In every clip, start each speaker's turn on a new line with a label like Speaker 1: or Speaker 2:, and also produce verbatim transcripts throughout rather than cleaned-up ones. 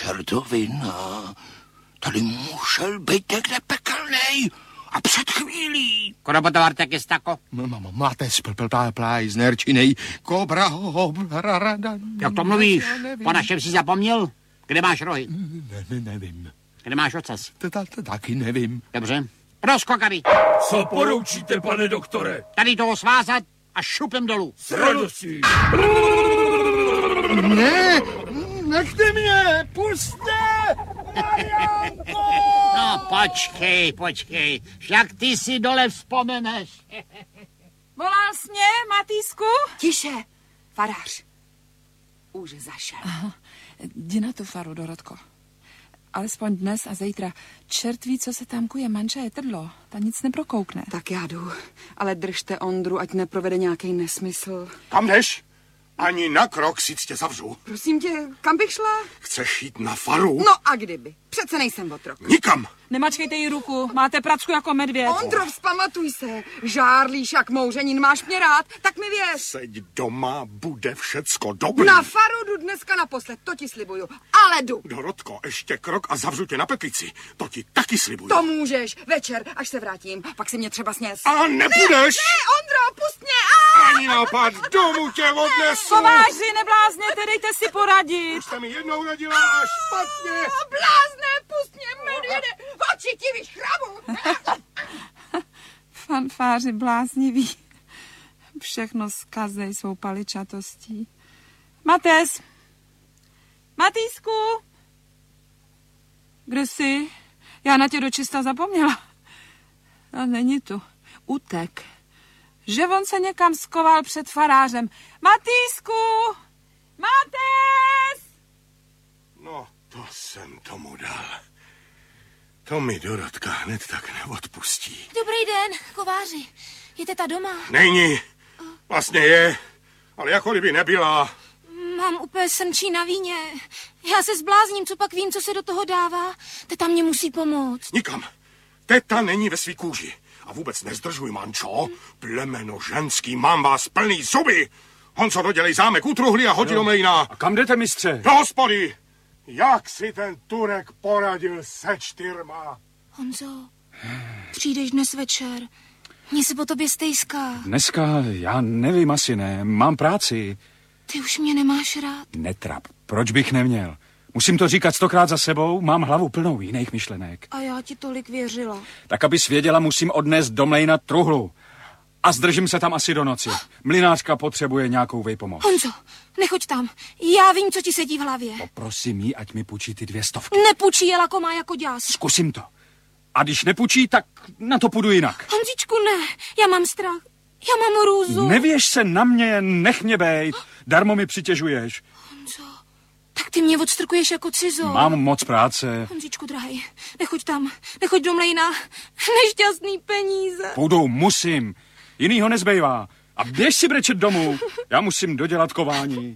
Speaker 1: čertovina. Tady musel být někde pekelnej. A před chvílí.
Speaker 2: Korobotovar tak jest tako?
Speaker 1: Máte splplplajzner, činej kobra.
Speaker 2: Jak to mluvíš? Po našem si zapomněl? Kde máš rohy?
Speaker 1: Ne, nevím.
Speaker 2: Kde máš ocas?
Speaker 1: Taky nevím.
Speaker 2: Dobře. Rozkokavy.
Speaker 3: Co poroučíte, pane doktore?
Speaker 2: Tady toho svázat a šupem dolů.
Speaker 3: S radostí.
Speaker 1: Ne, nechte mě, puste!
Speaker 2: No, počkej, počkej. Však ty si dole vzpomeneš.
Speaker 4: Volal jsi mě, Matýsku?
Speaker 5: Tiše, farář. Už zašel.
Speaker 4: Aha, jdi na tu faru, Dorotko. Alespoň dnes a zítra. Čert ví, co se tam kuje, manža je trdlo. Ta nic neprokoukne.
Speaker 5: Tak já jdu, ale držte Ondru, ať neprovede nějaký nesmysl.
Speaker 1: Kam jdeš? Ani na krok si tě zavřu.
Speaker 5: Prosím tě, kam bych šla?
Speaker 1: Chceš jít na faru?
Speaker 5: No a kdyby? Přece nejsem otrok.
Speaker 1: Nikam.
Speaker 4: Nemačkejte jí ruku, máte pracku jako medvěd.
Speaker 5: Ondro, vzpamatuj se. Žárlíš jak mouřenin, máš mě rád, tak mi věř.
Speaker 1: Seď doma, bude všecko dobrý.
Speaker 5: Na faru jdu dneska naposled, to ti slibuju. Ale jdu.
Speaker 1: Dorotko, ještě krok a zavřu tě na petlici. To ti taky slibuju.
Speaker 5: To můžeš, večer, až se vrátím. Pak si mě třeba sněz.
Speaker 1: A nebudeš.
Speaker 5: Ne, ne, Ondro, pust mě. A!
Speaker 1: Ani nápad, domů tě odnesu.
Speaker 4: Kováři, neblázněte, dejte si poradit.
Speaker 1: Už jste mi jednou radila a špatně.
Speaker 5: A blázne, pust mě, medvěde. Oči ti vyškrabu.
Speaker 4: Fanfáři blázniví. Všechno zkazej svou paličatostí. Mates! Matýsku! Kde jsi? Já na tě dočista zapomněla. A není tu. Utek. Že on se někam skoval před farářem. Matýsku! Mates!
Speaker 1: No, to jsem tomu dal. To mi Dorotka hned tak neodpustí.
Speaker 6: Dobrý den, kováři. Je teta doma?
Speaker 1: Není. Vlastně je, ale jako kdyby nebyla.
Speaker 6: Mám úplně srnčí na víně. Já se zblázním, co pak vím, co se do toho dává. Teta mě musí pomoct.
Speaker 1: Nikam. Teta není ve svý kůži. A vůbec nezdržuj, mančo. Plemeno ženský, mám vás plný zuby. Honco, dodělej zámek u truhly a hodí do mlejna.
Speaker 3: A kam jdete, mistře?
Speaker 1: Do hospody. Jak si ten Turek poradil se čtyřma?
Speaker 6: Honzo, přijdeš dnes večer. Mně se po tobě stejská.
Speaker 3: Dneska, já nevím, asi ne. Mám práci.
Speaker 6: Ty už mě nemáš rád.
Speaker 3: Netrap. Proč bych neměl? Musím to říkat stokrát za sebou, mám hlavu plnou jiných myšlenek.
Speaker 6: A já ti tolik věřila.
Speaker 3: Tak abys věděla, musím odnést do mlejna truhlu. A zdržím se tam asi do noci. Mlynářka potřebuje nějakou vejpomoc.
Speaker 6: Honzo, nechoď tam. Já vím, co ti sedí v hlavě.
Speaker 3: Poprosím jí, ať mi půjčí ty dvě stovky.
Speaker 6: Nepůjčí je lakomá jako děs.
Speaker 3: Zkusím to. A když nepůjčí, tak na to půjdu jinak.
Speaker 6: Honzičku, ne. Já mám strach. Já mám hrůzu.
Speaker 3: Nevěž se na mě, nech mě bejt. Darmo mi přitěžuješ.
Speaker 6: Honzo, tak ty mě odstrkuješ jako cizo.
Speaker 3: Mám moc práce.
Speaker 6: Honzičku, drahej, nechoď tam. Nechoď do mlejna. Nešťastný peníze.
Speaker 3: Půjdu, musím. Jinýho nezbejvá. A běž si brečet domů. Já musím dodělat kování.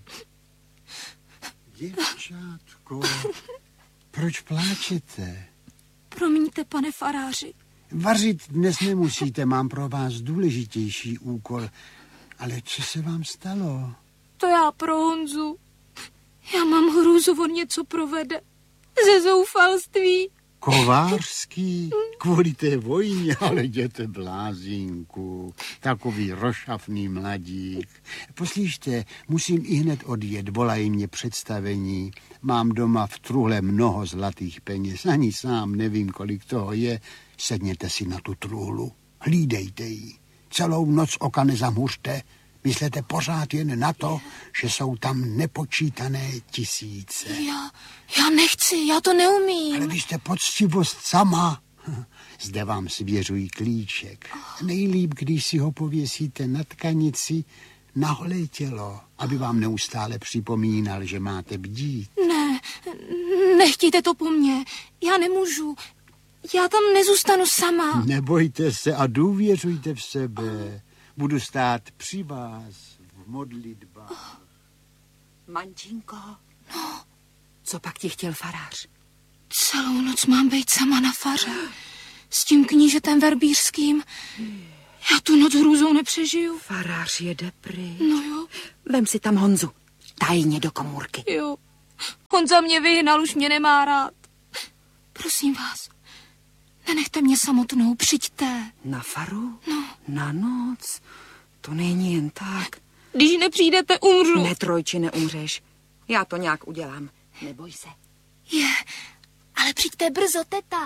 Speaker 7: Děvčátko, proč pláčete?
Speaker 6: Promiňte, pane faráři.
Speaker 7: Vařit dnes nemusíte, mám pro vás důležitější úkol. Ale co se vám stalo?
Speaker 6: To já pro Honzu. Já mám hrůzu, on něco provede. Ze zoufalství.
Speaker 7: Kovářský? Kvůli té vojně, ale jděte blázinku. Takový rošafný mladík. Poslyšte, musím i hned odjet, volají mě představení. Mám doma v truhle mnoho zlatých peněz, ani sám nevím, kolik toho je. Sedněte si na tu truhlu, hlídejte ji. Celou noc oka nezamhuřte. Myslete pořád jen na to, že jsou tam nepočítané tisíce.
Speaker 6: Já, já nechci, já to neumím.
Speaker 7: Ale vy jste poctivost sama. Zde vám svěřují klíček. Nejlíp, když si ho pověsíte na tkanici na holé tělo, aby vám neustále připomínal, že máte bdít.
Speaker 6: Ne, nechtějte to po mně. Já nemůžu. Já tam nezůstanu sama.
Speaker 7: Nebojte se a důvěřujte v sebe. Budu stát při vás v modlitbách.
Speaker 5: Mančinko, no, co pak ti chtěl farář?
Speaker 6: Celou noc mám být sama na faře. S tím knížetem verbířským. Já tu noc hrůzou nepřežiju.
Speaker 5: Farář jede pryč.
Speaker 6: No jo.
Speaker 5: Vem si tam Honzu. Tajně do komůrky.
Speaker 6: Jo. Honza mě vyhnal, už mě nemá rád. Prosím vás, nenechte mě samotnou, přijďte.
Speaker 5: Na faru?
Speaker 6: No.
Speaker 5: Na noc? To není jen tak.
Speaker 6: Když nepřijdete, umřu.
Speaker 5: Ne, Trojči, neumřeš. Já to nějak udělám. Neboj se.
Speaker 6: Je, ale přijďte brzo, teta.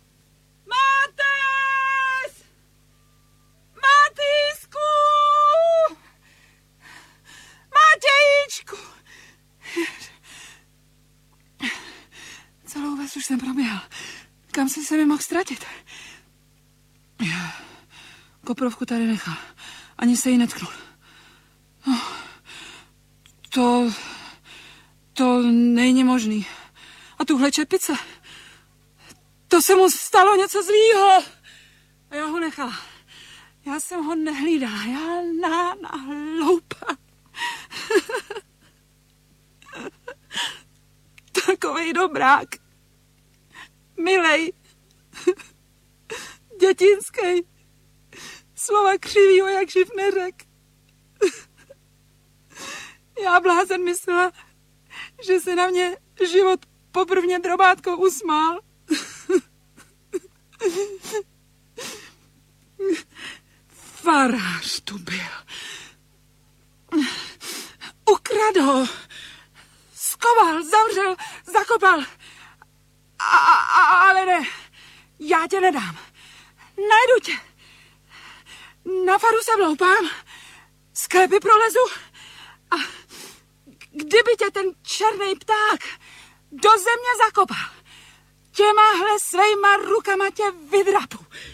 Speaker 4: Mátes! Matýsku! Matějíčku! Celou ves už jsem proběhl. Kam jsem se mi mohl ztratit? Koprovku tady nechal. Ani se jí netknul. No, to... To není možný. A tuhle čepice... To se mu stalo něco zlýho. A já ho nechala. Já jsem ho nehlídala. Já na, na hloupa. Takovej dobrák. Milej. Dětinský. Slova křivýho, jak živ neřek. Já blázen myslela, že se na mě život poprvně drobátkou usmál. Farář tu byl. Ukradl ho. Skoval, zavřel, zakopal. A, a, ale ne, já tě nedám. Najdu tě. Na faru se vloupám, sklepy prolezu a kdyby tě ten černý pták do země zakopal, těmahle svejma rukama tě vydrapu.